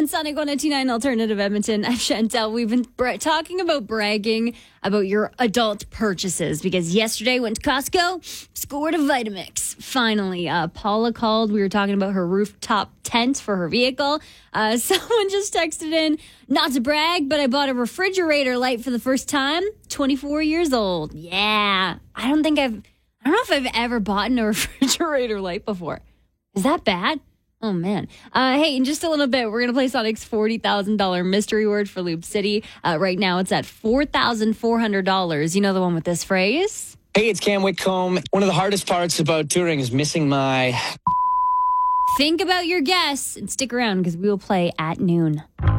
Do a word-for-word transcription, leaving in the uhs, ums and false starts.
on Sonic one ninety-nine Alternative Edmonton. I'm Chantel. We've been bra- talking about bragging about your adult purchases because yesterday went to Costco, scored a Vitamix. Finally, uh, Paula called. We were talking about her rooftop tent for her vehicle. Uh, someone just texted in, not to brag, but I bought a refrigerator light for the first time. twenty-four years old. Yeah. I don't think I've, I don't know if I've ever bought a refrigerator light before. Is that bad? Oh, man. Uh, hey, in just a little bit, we're going to play Sonic's forty thousand dollars mystery word for Loop City. Uh, right now, it's at four thousand four hundred dollars. You know the one with this phrase? Hey, it's Cam Whitcomb. One of the hardest parts about touring is missing my... Think about your guess and stick around because we will play at noon.